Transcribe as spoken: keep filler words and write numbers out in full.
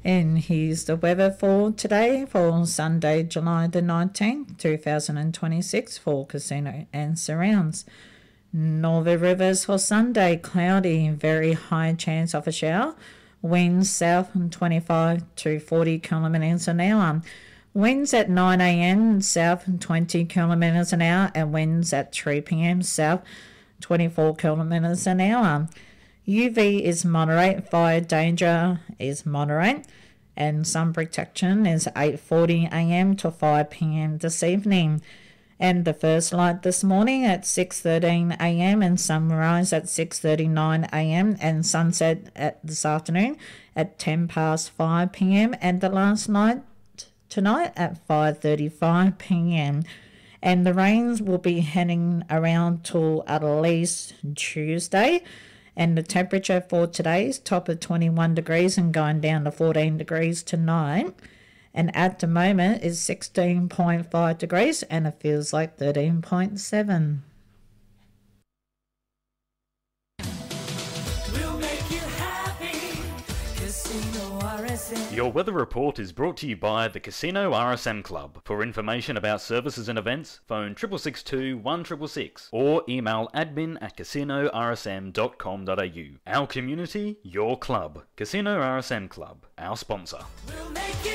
And here's the weather for today, for Sunday, July the nineteenth, two thousand twenty-six, for Casino and surrounds. Northern Rivers for Sunday, cloudy, very high chance of a shower. Winds south twenty-five to forty kilometres an hour. Winds at nine a.m. south twenty kilometres an hour, and winds at three p.m. south twenty-four kilometres an hour. U V is moderate, fire danger is moderate, and sun protection is eight forty a.m. to five p.m. this evening. And the first light this morning at six thirteen a.m. and sunrise at six thirty-nine a.m. and sunset at this afternoon at ten past five p.m. and the last night tonight at five thirty-five p.m. And the rains will be heading around till at least Tuesday. And the temperature for today is top of twenty-one degrees and going down to fourteen degrees tonight. And at the moment is sixteen point five degrees and it feels like thirteen point seven. We'll make you happy. Casino R S M. Your weather report is brought to you by the Casino R S M Club. For information about services and events, phone six six two, one six six six or email admin at casino r s m dot com dot a u. Our community, your club. Casino R S M Club, our sponsor. We'll make you